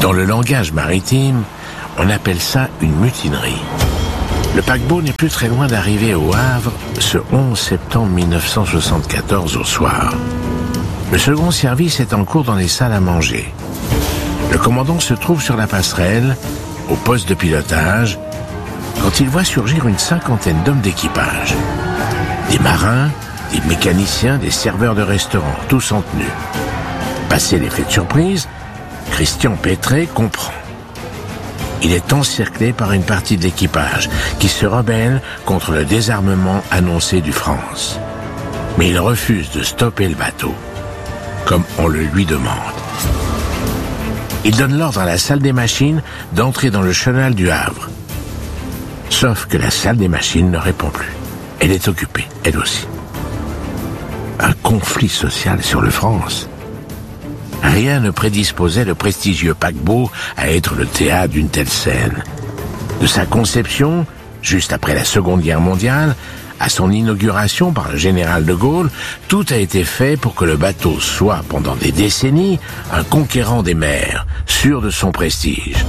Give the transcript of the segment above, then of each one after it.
Dans le langage maritime, on appelle ça une mutinerie. Le paquebot n'est plus très loin d'arriver au Havre ce 11 septembre 1974 au soir. Le second service est en cours dans les salles à manger. Le commandant se trouve sur la passerelle, au poste de pilotage, quand il voit surgir une cinquantaine d'hommes d'équipage. Des marins, des mécaniciens, des serveurs de restaurants, tous en tenue. Passé l'effet de surprise, Christian Pétré comprend. Il est encerclé par une partie de l'équipage qui se rebelle contre le désarmement annoncé du France. Mais il refuse de stopper le bateau, comme on le lui demande. Il donne l'ordre à la salle des machines d'entrer dans le chenal du Havre. Sauf que la salle des machines ne répond plus. Elle est occupée, elle aussi. Un conflit social sur le France. Rien ne prédisposait le prestigieux paquebot à être le théâtre d'une telle scène. De sa conception, juste après la Seconde Guerre mondiale, à son inauguration par le général de Gaulle, tout a été fait pour que le bateau soit, pendant des décennies, un conquérant des mers, sûr de son prestige.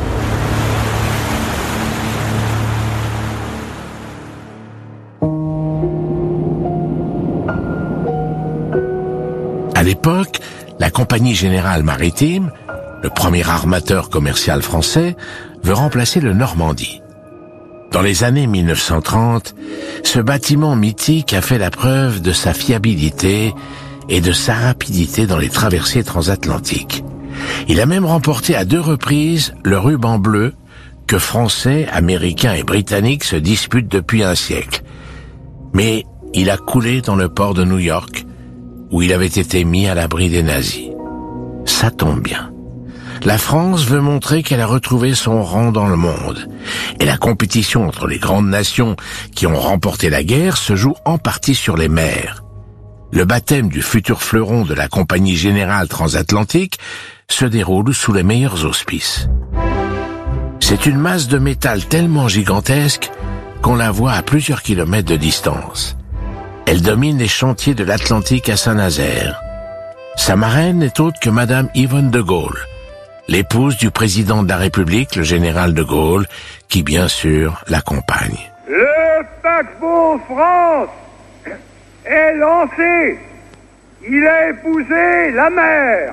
À l'époque, la Compagnie Générale Maritime, le premier armateur commercial français, veut remplacer le Normandie. Dans les années 1930, ce bâtiment mythique a fait la preuve de sa fiabilité et de sa rapidité dans les traversées transatlantiques. Il a même remporté à 2 reprises le ruban bleu que Français, Américains et Britanniques se disputent depuis un siècle. Mais il a coulé dans le port de New York, où il avait été mis à l'abri des nazis. Ça tombe bien. La France veut montrer qu'elle a retrouvé son rang dans le monde. Et la compétition entre les grandes nations qui ont remporté la guerre se joue en partie sur les mers. Le baptême du futur fleuron de la Compagnie Générale Transatlantique se déroule sous les meilleurs auspices. C'est une masse de métal tellement gigantesque qu'on la voit à plusieurs kilomètres de distance. Elle domine les chantiers de l'Atlantique à Saint-Nazaire. Sa marraine n'est autre que Madame Yvonne de Gaulle, l'épouse du président de la République, le général de Gaulle, qui bien sûr l'accompagne. Le paquebot France est lancé. Il a épousé la mer.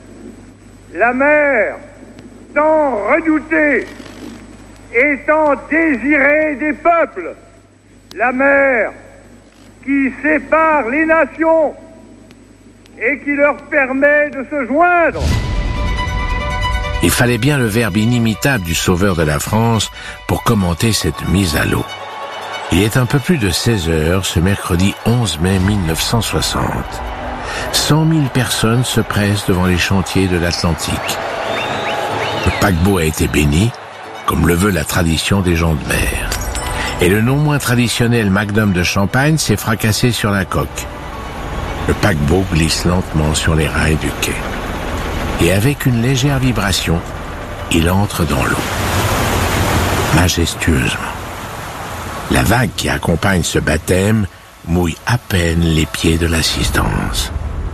La mer, tant redoutée et tant désirée des peuples. La mer qui sépare les nations et qui leur permet de se joindre. Il fallait bien le verbe inimitable du sauveur de la France pour commenter cette mise à l'eau. Il est un peu plus de 16 heures ce mercredi 11 mai 1960. 100 000 personnes se pressent devant les chantiers de l'Atlantique. Le paquebot a été béni, comme le veut la tradition des gens de mer. Et le non moins traditionnel Magnum de Champagne s'est fracassé sur la coque. Le paquebot glisse lentement sur les rails du quai. Et avec une légère vibration, il entre dans l'eau. Majestueusement. La vague qui accompagne ce baptême mouille à peine les pieds de l'assistance.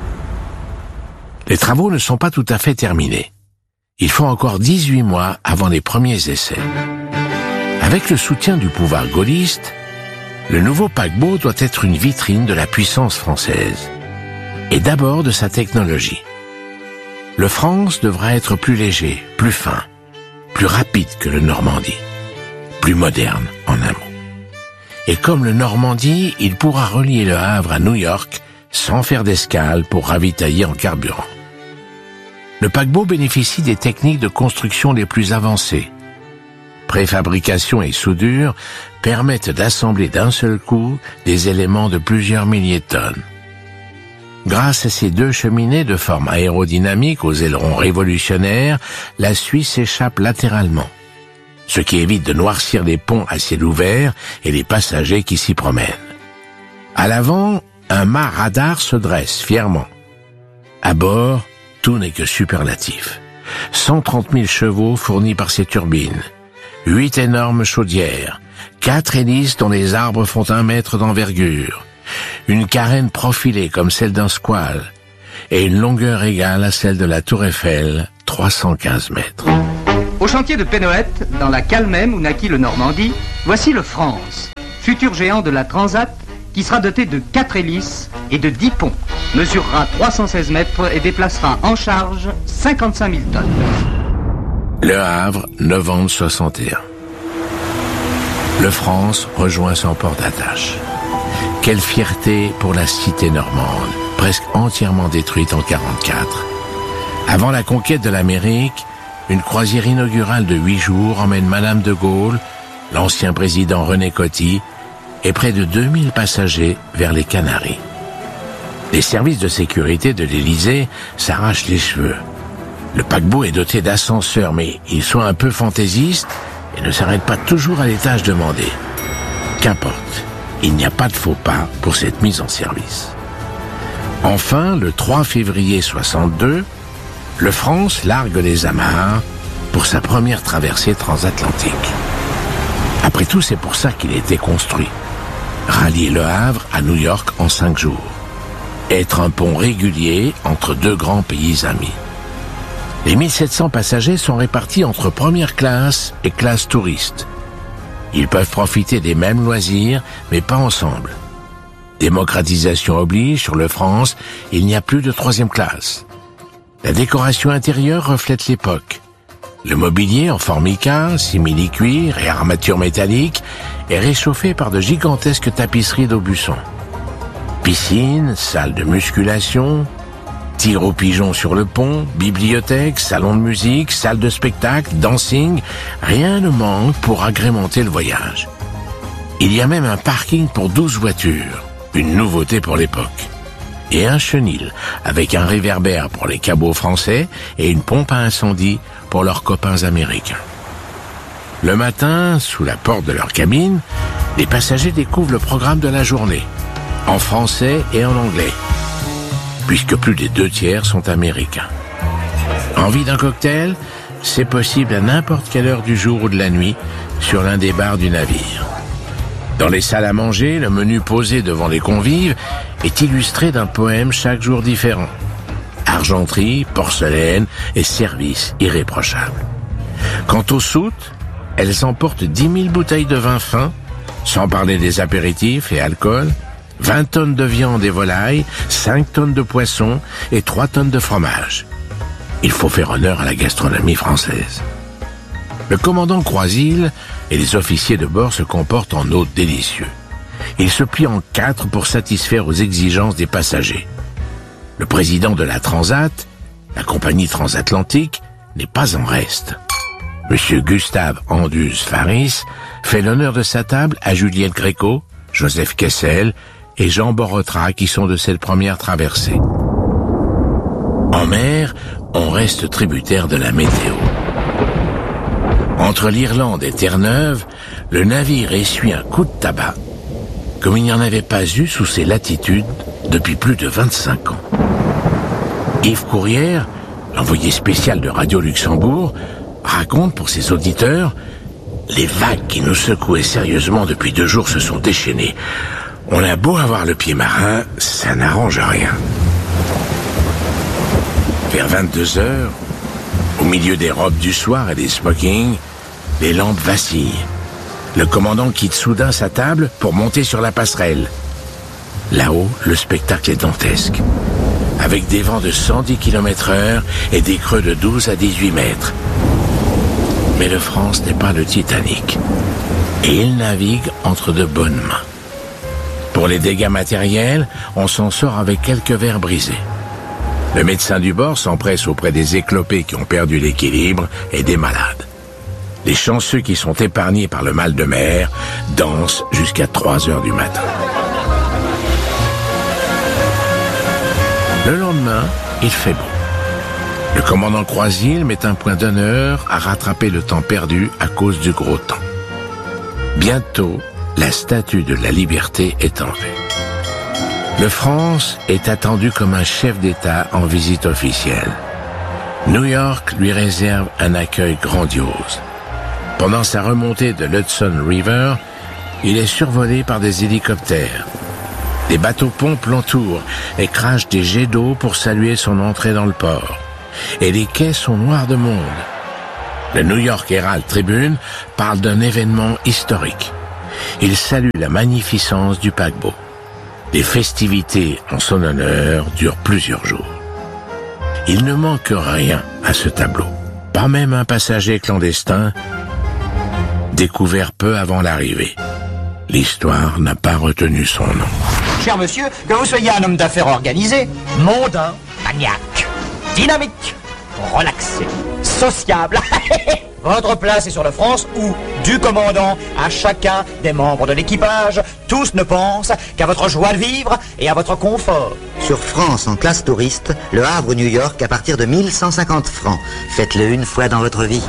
Les travaux ne sont pas tout à fait terminés. Il faut encore 18 mois avant les premiers essais. Avec le soutien du pouvoir gaulliste, le nouveau paquebot doit être une vitrine de la puissance française. Et d'abord de sa technologie. Le France devra être plus léger, plus fin, plus rapide que le Normandie, plus moderne en un mot. Et comme le Normandie, il pourra relier le Havre à New York sans faire d'escale pour ravitailler en carburant. Le paquebot bénéficie des techniques de construction les plus avancées. Préfabrication et soudure permettent d'assembler d'un seul coup des éléments de plusieurs milliers de tonnes. Grâce à ces 2 cheminées de forme aérodynamique aux ailerons révolutionnaires, la Suisse échappe latéralement, ce qui évite de noircir les ponts à ciel ouvert et les passagers qui s'y promènent. À l'avant, un mât radar se dresse fièrement. À bord, tout n'est que superlatif. 130 000 chevaux fournis par ces turbines, 8 énormes chaudières, 4 hélices dont les arbres font 1 mètre d'envergure, une carène profilée comme celle d'un squale, et une longueur égale à celle de la Tour Eiffel, 315 mètres. Au chantier de Pénoët, dans la cale même où naquit le Normandie, voici le France, futur géant de la Transat, qui sera doté de 4 hélices et de 10 ponts, mesurera 316 mètres et déplacera en charge 55 000 tonnes. Le Havre, novembre 61. Le France rejoint son port d'attache. Quelle fierté pour la cité normande, presque entièrement détruite en 1944. Avant la conquête de l'Amérique, une croisière inaugurale de 8 jours emmène Madame de Gaulle, l'ancien président René Coty, et près de 2000 passagers vers les Canaries. Les services de sécurité de l'Élysée s'arrachent les cheveux. Le paquebot est doté d'ascenseurs, mais ils sont un peu fantaisistes et ne s'arrêtent pas toujours à l'étage demandé. Qu'importe, il n'y a pas de faux pas pour cette mise en service. Enfin, le 3 février 62, le France largue les amarres pour sa première traversée transatlantique. Après tout, c'est pour ça qu'il a été construit. Rallier Le Havre à New York en 5 jours. Être un pont régulier entre deux grands pays amis. Les 1700 passagers sont répartis entre première classe et classe touriste. Ils peuvent profiter des mêmes loisirs, mais pas ensemble. Démocratisation oblige, sur le France, il n'y a plus de troisième classe. La décoration intérieure reflète l'époque. Le mobilier en formica, simili-cuir et armature métallique est réchauffé par de gigantesques tapisseries d'Aubusson. Piscine, salle de musculation, tir aux pigeons sur le pont, bibliothèque, salon de musique, salle de spectacle, dancing, rien ne manque pour agrémenter le voyage. Il y a même un parking pour 12 voitures, une nouveauté pour l'époque. Et un chenil, avec un réverbère pour les cabots français et une pompe à incendie pour leurs copains américains. Le matin, sous la porte de leur cabine, les passagers découvrent le programme de la journée, en français et en anglais, puisque plus des 2/3 sont américains. Envie d'un cocktail? C'est possible à n'importe quelle heure du jour ou de la nuit, sur l'un des bars du navire. Dans les salles à manger, le menu posé devant les convives est illustré d'un poème chaque jour différent. Argenterie, porcelaine et service irréprochable. Quant aux soutes, elles emportent 10 000 bouteilles de vin fin, sans parler des apéritifs et alcool, 20 tonnes de viande et volaille, 5 tonnes de poisson et 3 tonnes de fromage. Il faut faire honneur à la gastronomie française. Le commandant Croisil et les officiers de bord se comportent en hôtes délicieux. Ils se plient en 4 pour satisfaire aux exigences des passagers. Le président de la Transat, la compagnie transatlantique, n'est pas en reste. Monsieur Gustave Andus Faris fait l'honneur de sa table à Juliette Gréco, Joseph Kessel et Jean Borotra qui sont de cette première traversée. En mer, on reste tributaire de la météo. Entre l'Irlande et Terre-Neuve, le navire essuie un coup de tabac, comme il n'y en avait pas eu sous ces latitudes depuis plus de 25 ans. Yves Courrière, l'envoyé spécial de Radio Luxembourg, raconte pour ses auditeurs: les vagues qui nous secouaient sérieusement depuis 2 jours se sont déchaînées. On a beau avoir le pied marin, ça n'arrange rien. Vers 22 heures, au milieu des robes du soir et des smokings, les lampes vacillent. Le commandant quitte soudain sa table pour monter sur la passerelle. Là-haut, le spectacle est dantesque, avec des vents de 110 km/h et des creux de 12 à 18 mètres. Mais le France n'est pas le Titanic, et il navigue entre de bonnes mains. Pour les dégâts matériels, on s'en sort avec quelques verres brisés. Le médecin du bord s'empresse auprès des éclopés qui ont perdu l'équilibre et des malades. Les chanceux qui sont épargnés par le mal de mer dansent jusqu'à 3 heures du matin. Le lendemain, il fait beau. Le commandant Croisil met un point d'honneur à rattraper le temps perdu à cause du gros temps. Bientôt, la statue de la liberté est en vue. Le France est attendu comme un chef d'État en visite officielle. New York lui réserve un accueil grandiose. Pendant sa remontée de l'Hudson River, il est survolé par des hélicoptères. Des bateaux-pompes l'entourent et crachent des jets d'eau pour saluer son entrée dans le port. et les quais sont noirs de monde. Le New York Herald Tribune parle d'un événement historique. Il salue la magnificence du paquebot. Les festivités en son honneur durent plusieurs jours. Il ne manque rien à ce tableau. Pas même un passager clandestin, découvert peu avant l'arrivée. L'histoire n'a pas retenu son nom. Cher monsieur, que vous soyez un homme d'affaires organisé, mondain, maniaque, dynamique, relaxé, sociable, votre place est sur le France où, du commandant à chacun des membres de l'équipage, tous ne pensent qu'à votre joie de vivre et à votre confort. Sur France en classe touriste, Le Havre-New York à partir de 1150 francs. Faites-le une fois dans votre vie.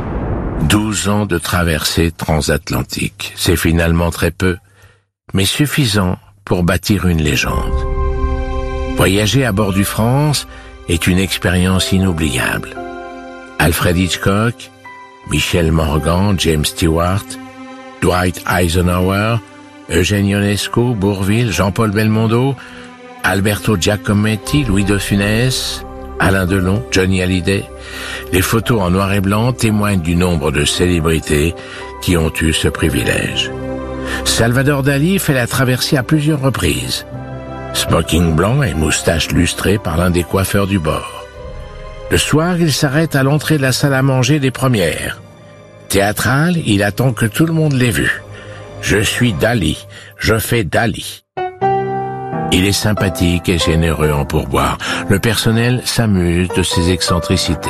12 ans de traversée transatlantique, c'est finalement très peu, mais suffisant pour bâtir une légende. Voyager à bord du France est une expérience inoubliable. Alfred Hitchcock, Michel Morgan, James Stewart, Dwight Eisenhower, Eugène Ionesco, Bourvil, Jean-Paul Belmondo, Alberto Giacometti, Louis de Funès, Alain Delon, Johnny Hallyday. Les photos en noir et blanc témoignent du nombre de célébrités qui ont eu ce privilège. Salvador Dali fait la traversée à plusieurs reprises. Smoking blanc et moustache lustrée par l'un des coiffeurs du bord. Le soir, il s'arrête à l'entrée de la salle à manger des Premières. Théâtral, il attend que tout le monde l'ait vu. Je suis Dali, je fais Dali. Il est sympathique et généreux en pourboire. Le personnel s'amuse de ses excentricités.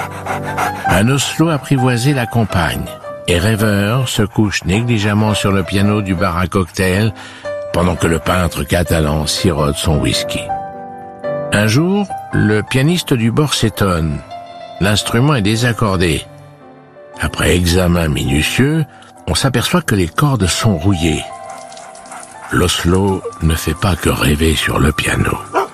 Un Oslo apprivoisé l'accompagne. Et rêveur se couche négligemment sur le piano du bar à cocktail pendant que le peintre catalan sirote son whisky. Un jour, le pianiste du bord s'étonne. L'instrument est désaccordé. Après examen minutieux, on s'aperçoit que les cordes sont rouillées. L'Oslo ne fait pas que rêver sur le piano.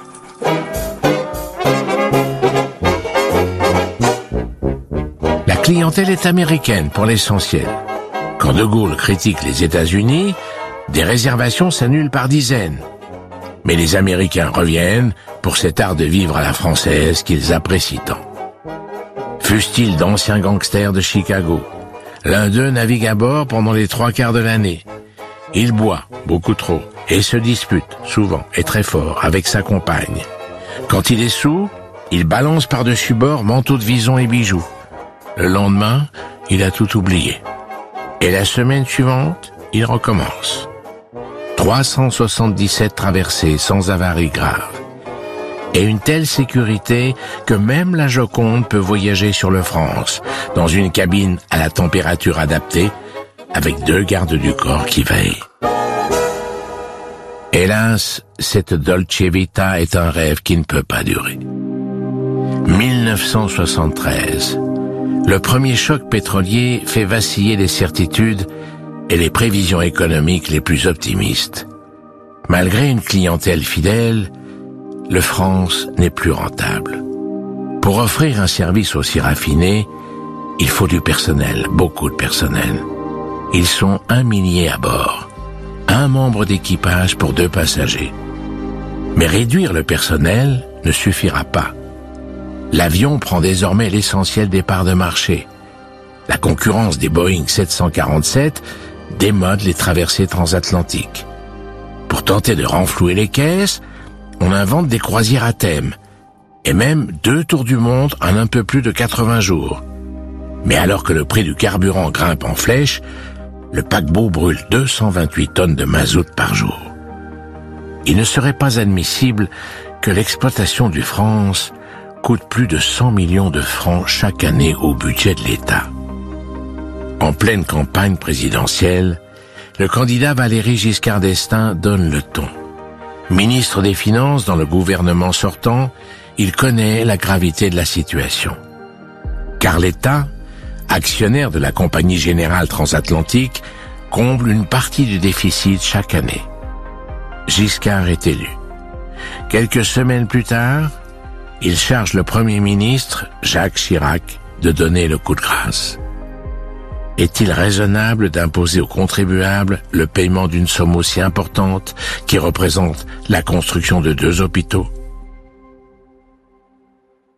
La clientèle est américaine pour l'essentiel. Quand De Gaulle critique les États-Unis, des réservations s'annulent par dizaines. Mais les Américains reviennent pour cet art de vivre à la française qu'ils apprécient tant. Fussent-ils d'anciens gangsters de Chicago, l'un d'eux navigue à bord pendant les 3/4 de l'année. Il boit, beaucoup trop, et se dispute, souvent et très fort, avec sa compagne. Quand il est saoul, il balance par-dessus bord manteau de vison et bijoux. Le lendemain, il a tout oublié. Et la semaine suivante, il recommence. 377 traversées sans avarie grave. Et une telle sécurité que même la Joconde peut voyager sur le France, dans une cabine à la température adaptée, avec 2 gardes du corps qui veillent. Hélas, cette Dolce Vita est un rêve qui ne peut pas durer. 1973. Le premier choc pétrolier fait vaciller les certitudes et les prévisions économiques les plus optimistes. Malgré une clientèle fidèle, le France n'est plus rentable. Pour offrir un service aussi raffiné, il faut du personnel, beaucoup de personnel. Ils sont 1 millier à bord, 1 membre d'équipage pour 2 passagers. Mais réduire le personnel ne suffira pas. L'avion prend désormais l'essentiel des parts de marché. La concurrence des Boeing 747 démode les traversées transatlantiques. Pour tenter de renflouer les caisses, on invente des croisières à thème, et même 2 tours du monde en un peu plus de 80 jours. Mais alors que le prix du carburant grimpe en flèche, le paquebot brûle 228 tonnes de mazout par jour. Il ne serait pas admissible que l'exploitation du France coûte plus de 100 millions de francs chaque année au budget de l'État. En pleine campagne présidentielle, le candidat Valéry Giscard d'Estaing donne le ton. Ministre des Finances dans le gouvernement sortant, il connaît la gravité de la situation. Car l'État, actionnaire de la Compagnie Générale Transatlantique, comble une partie du déficit chaque année. Giscard est élu. Quelques semaines plus tard, il charge le Premier ministre, Jacques Chirac, de donner le coup de grâce. Est-il raisonnable d'imposer aux contribuables le paiement d'une somme aussi importante qui représente la construction de 2 hôpitaux ?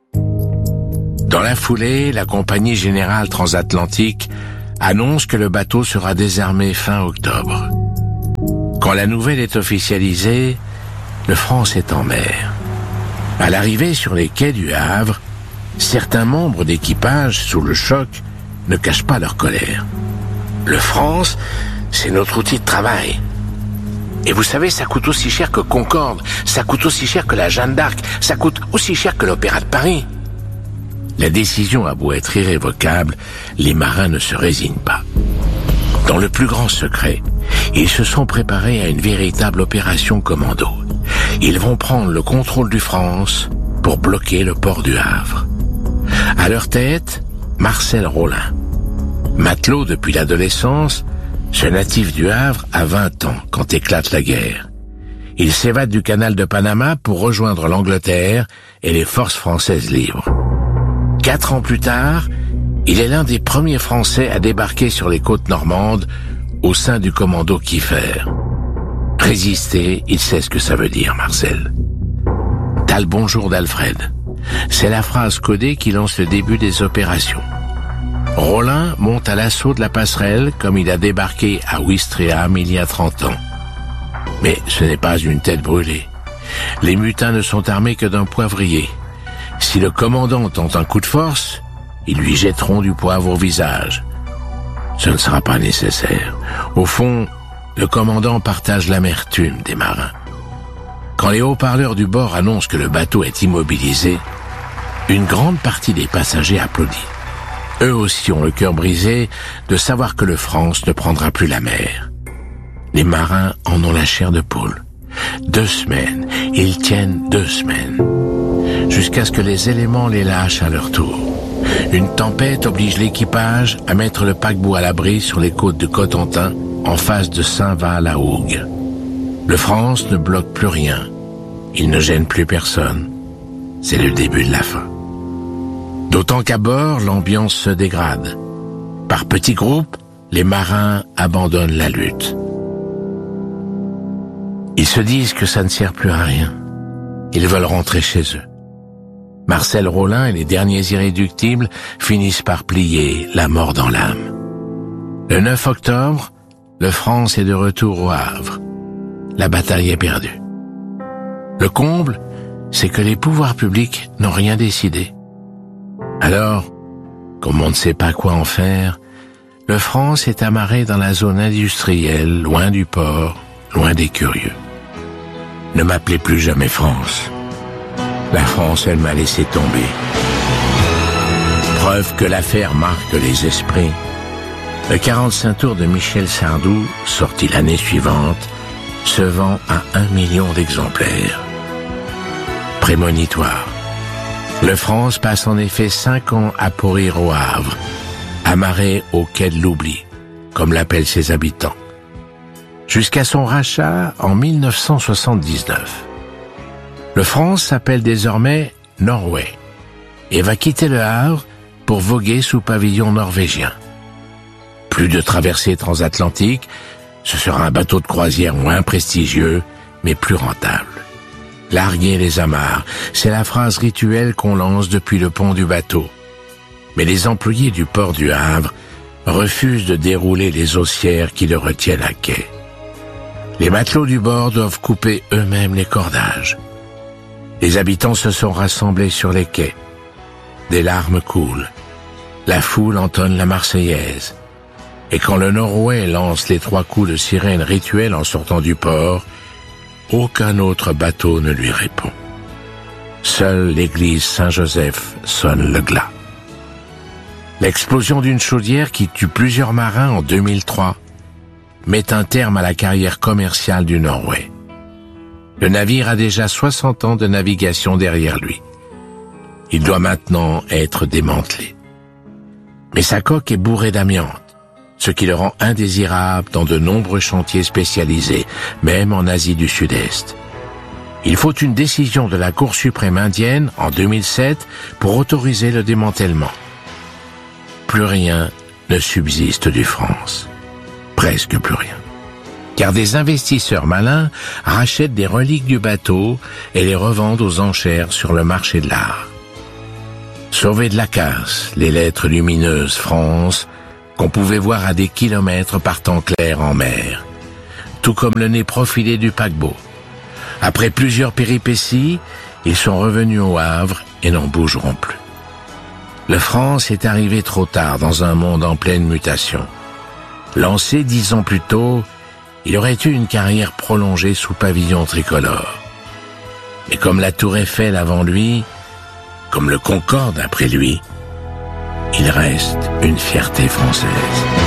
Dans la foulée, la compagnie générale transatlantique annonce que le bateau sera désarmé fin octobre. Quand la nouvelle est officialisée, le France est en mer. À l'arrivée sur les quais du Havre, certains membres d'équipage, sous le choc, ne cachent pas leur colère. Le France, c'est notre outil de travail. Et vous savez, ça coûte aussi cher que Concorde, ça coûte aussi cher que la Jeanne d'Arc, ça coûte aussi cher que l'Opéra de Paris. La décision a beau être irrévocable, les marins ne se résignent pas. Dans le plus grand secret, ils se sont préparés à une véritable opération commando. Ils vont prendre le contrôle du France pour bloquer le port du Havre. À leur tête, Marcel Rolin. Matelot depuis l'adolescence, ce natif du Havre a 20 ans quand éclate la guerre. Il s'évade du canal de Panama pour rejoindre l'Angleterre et les forces françaises libres. 4 ans plus tard, il est l'un des premiers Français à débarquer sur les côtes normandes au sein du commando Kiefer. Résister, il sait ce que ça veut dire, Marcel. T'as le bonjour d'Alfred. C'est la phrase codée qui lance le début des opérations. Rolin monte à l'assaut de la passerelle comme il a débarqué à Ouistreham il y a 30 ans. Mais ce n'est pas une tête brûlée. Les mutins ne sont armés que d'un poivrier. Si le commandant tente un coup de force, ils lui jetteront du poivre au visage. Ce ne sera pas nécessaire. Au fond, le commandant partage l'amertume des marins. Quand les haut-parleurs du bord annoncent que le bateau est immobilisé, une grande partie des passagers applaudit. Eux aussi ont le cœur brisé de savoir que le France ne prendra plus la mer. Les marins en ont la chair de poule. 2 semaines, ils tiennent 2 semaines. Jusqu'à ce que les éléments les lâchent à leur tour. Une tempête oblige l'équipage à mettre le paquebot à l'abri sur les côtes de Cotentin, en face de Saint-Val-à-Hougue. Le France ne bloque plus rien. Il ne gêne plus personne. C'est le début de la fin. D'autant qu'à bord, l'ambiance se dégrade. Par petits groupes, les marins abandonnent la lutte. Ils se disent que ça ne sert plus à rien. Ils veulent rentrer chez eux. Marcel Rolin et les derniers irréductibles finissent par plier, la mort dans l'âme. Le 9 octobre, le France est de retour au Havre. La bataille est perdue. Le comble, c'est que les pouvoirs publics n'ont rien décidé. Alors, comme on ne sait pas quoi en faire, le France est amarré dans la zone industrielle, loin du port, loin des curieux. Ne m'appelez plus jamais France. La France, elle m'a laissé tomber. Preuve que l'affaire marque les esprits. Le 45 tours de Michel Sardou, sorti l'année suivante, se vend à 1 million d'exemplaires. Prémonitoire. Le France passe en effet 5 ans à pourrir au Havre, amarré au quai de l'oubli, comme l'appellent ses habitants. Jusqu'à son rachat en 1979. Le France s'appelle désormais Norway et va quitter le Havre pour voguer sous pavillon norvégien. Plus de traversée transatlantique, ce sera un bateau de croisière moins prestigieux, mais plus rentable. Larguer les amarres, c'est la phrase rituelle qu'on lance depuis le pont du bateau. Mais les employés du port du Havre refusent de dérouler les haussières qui le retiennent à quai. Les matelots du bord doivent couper eux-mêmes les cordages. Les habitants se sont rassemblés sur les quais. Des larmes coulent. La foule entonne la Marseillaise. Et quand le Norway lance les 3 coups de sirène rituels en sortant du port, aucun autre bateau ne lui répond. Seule l'église Saint-Joseph sonne le glas. L'explosion d'une chaudière qui tue plusieurs marins en 2003 met un terme à la carrière commerciale du Norway. Le navire a déjà 60 ans de navigation derrière lui. Il doit maintenant être démantelé. Mais sa coque est bourrée d'amiante, ce qui le rend indésirable dans de nombreux chantiers spécialisés, même en Asie du Sud-Est. Il faut une décision de la Cour suprême indienne en 2007 pour autoriser le démantèlement. Plus rien ne subsiste du France. Presque plus rien. Car des investisseurs malins rachètent des reliques du bateau et les revendent aux enchères sur le marché de l'art. Sauvé de la casse, les lettres lumineuses France, qu'on pouvait voir à des kilomètres par temps clair en mer. Tout comme le nez profilé du paquebot. Après plusieurs péripéties, ils sont revenus au Havre et n'en bougeront plus. Le France est arrivé trop tard dans un monde en pleine mutation. Lancé 10 ans plus tôt, il aurait eu une carrière prolongée sous pavillon tricolore. Mais comme la Tour Eiffel avant lui, comme le Concorde après lui, il reste une fierté française.